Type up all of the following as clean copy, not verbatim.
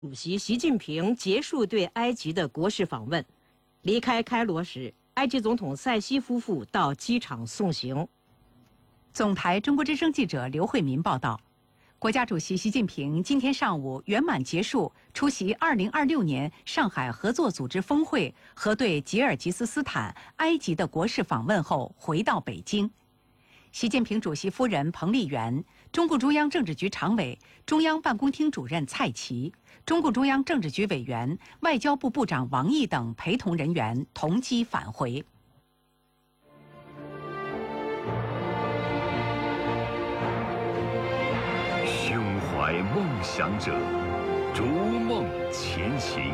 主席习近平结束对埃及的国事访问，离开开罗时，埃及总统塞西夫妇到机场送行。 总台中国之声记者刘慧民报道，国家主席习近平今天上午圆满结束出席2026年上海合作组织峰会和对吉尔吉斯斯坦、埃及的国事访问后，回到北京。习近平主席夫人彭丽媛、中共中央政治局常委、中央办公厅主任蔡奇、中共中央政治局委员、外交部部长王毅等陪同人员同机返回。 胸怀梦想者，逐梦前行；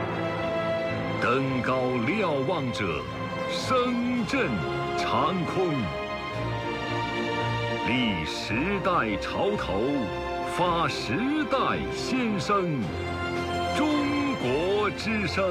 登高瞭望者，声震长空。立时代潮头，发时代先声。中国之声。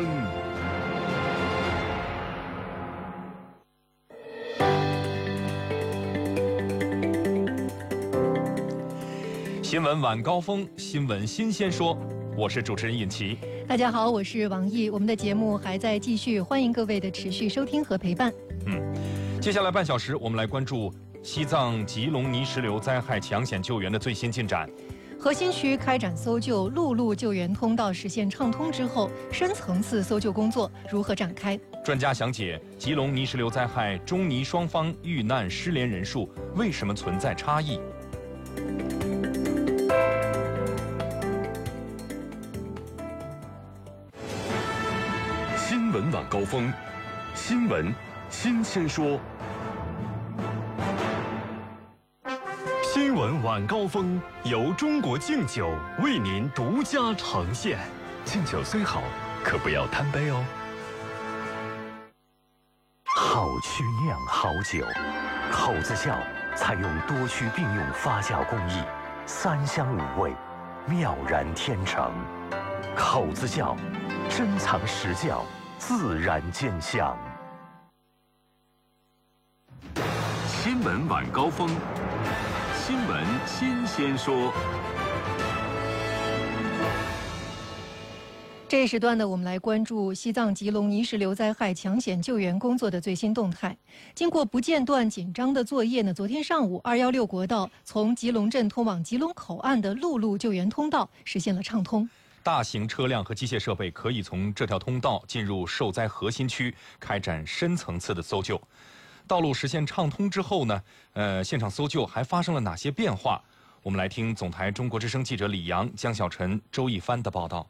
新闻晚高峰，新闻新鲜说，我是主持人尹奇。 大家好，我是王毅，我们的节目还在继续，欢迎各位的持续收听和陪伴。 接下来半小时，我们来关注西藏吉隆泥石流灾害抢险救援的最新进展。 核心区开展搜救，陆路救援通道实现畅通之后，深层次搜救工作如何展开？ 专家详解吉隆泥石流灾害中泥双方遇难失联人数为什么存在差异？ 新闻晚高峰，新闻新鲜说。新闻晚高峰由中国敬酒为您独家呈现。敬酒虽好，可不要贪杯哦。好曲酿好酒，口子窖采用多区并用发酵工艺，3香5味，妙然天成。口子窖，珍藏实窖，自然见香。新闻晚高峰，新闻新鲜说。 这一时段呢，我们来关注西藏吉隆泥石流灾害抢险救援工作的最新动态。经过不间断紧张的作业呢，昨天上午216国道从吉隆镇通往吉隆口岸的陆路救援通道实现了畅通。 大型车辆和机械设备可以从这条通道进入受灾核心区，开展深层次的搜救。道路实现畅通之后呢，现场搜救还发生了哪些变化？我们来听总台中国之声记者李阳、江小晨、周一帆的报道。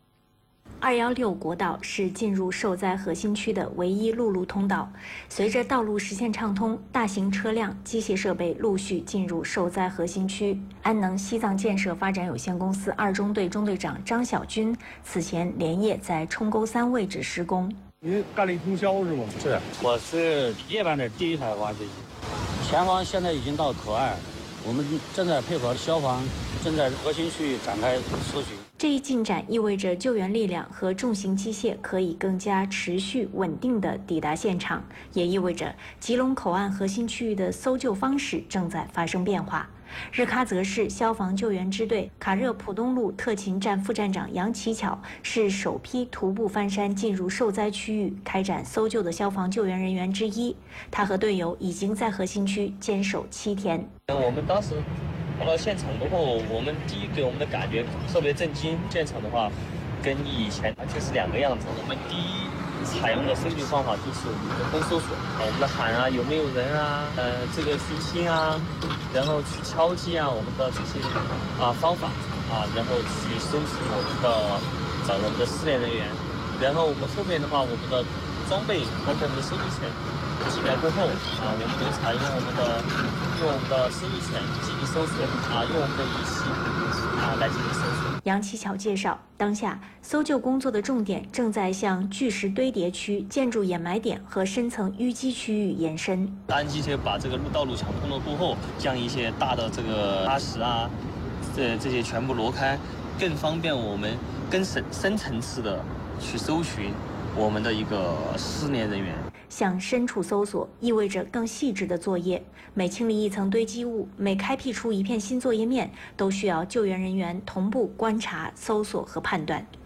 216国道是进入受灾核心区的唯一陆路通道。随着道路实现畅通，大型车辆、机械设备陆续进入受灾核心区。安能西藏建设发展有限公司2中队中队长张小军此前连夜在冲沟3位置施工。 你干了一通宵是吗？ 是，我是夜班的第一台挖掘机。前方现在已经到口岸，我们正在配合消防，正在核心区域展开搜寻。 这一进展意味着救援力量和重型机械可以更加持续稳定地抵达现场，也意味着吉隆口岸核心区域的搜救方式正在发生变化。日喀则市消防救援支队卡热普东路特勤站副站长杨奇巧是首批徒步翻山进入受灾区域开展搜救的消防救援人员之一。他和队友已经在核心区坚守7天。 我们当时到现场过后，我们第一给我们的感觉特别震惊。现场的话，跟以前完全是2个样子。我们第一采用的搜救方法就是人工搜索，我们的喊啊有没有人啊，这个讯息啊，然后去敲击啊，我们的这些方法啊，然后去搜寻找我们的失联人员。然后我们后面的话，我们的装备包括我们的搜救犬进来过后啊，我们就采用我们的搜救犬进行搜索啊，用我们的仪器来进行搜索。 杨奇巧介绍，当下搜救工作的重点正在向巨石堆叠区、建筑掩埋点和深层淤积区域延伸。 安机械把这个道路抢通了过后，将一些大的这个沙石啊，这些全部挪开，更方便我们更深层次的去搜寻我们的一个失联人员。 向深处搜索意味着更细致的作业，每清理一层堆积物，每开辟出一片新作业面，都需要救援人员同步观察、搜索和判断。